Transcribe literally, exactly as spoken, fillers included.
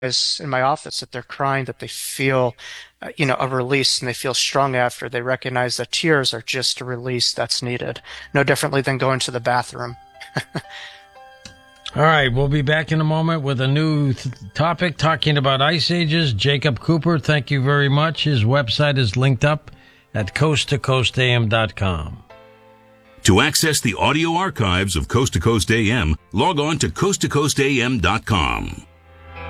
in my office that they're crying, that they feel, uh, you know, a release and they feel strong after. They recognize that tears are just a release that's needed. No differently than going to the bathroom. All right, we'll be back in a moment with a new th- topic talking about ice ages. Jacob Cooper, thank you very much. His website is linked up at coast to coast a m dot com. To access the audio archives of Coast to Coast A M, log on to coast to coast a m dot com.